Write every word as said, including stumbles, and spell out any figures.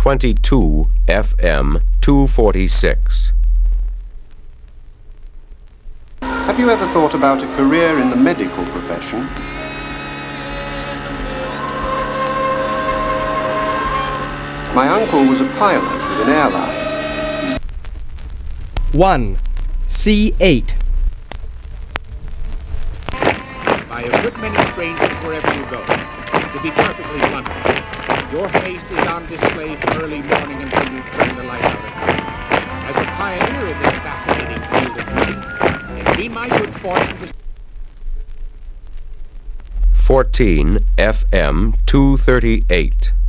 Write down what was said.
twenty-two F M two forty-six. Have you ever thought about a career in the medical profession? My uncle was a pilot with an airline. one. C eight. By a good many strangers wherever you go. To be perfectly blunt, your face is on display from early morning until you turn the light out at night. As a pioneer of this fascinating field of living, it's been my good fortune to... fourteen F M two thirty-eight.